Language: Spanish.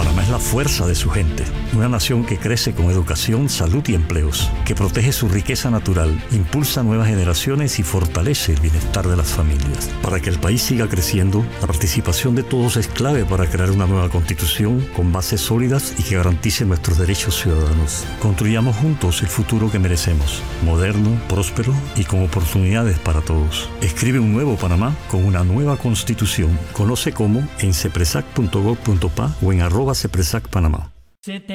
Panamá es la fuerza de su gente. Una nación que crece con educación, salud y empleos, que protege su riqueza natural, impulsa nuevas generaciones y fortalece el bienestar de las familias. Para que el país siga creciendo, la participación de todos es clave para crear una nueva constitución con bases sólidas y que garantice nuestros derechos ciudadanos. Construyamos juntos el futuro que merecemos, moderno, próspero y con oportunidades para todos. Escribe un nuevo Panamá con una nueva constitución. Conoce cómo en cepresac.gov.pa o en @cepresacpanamá.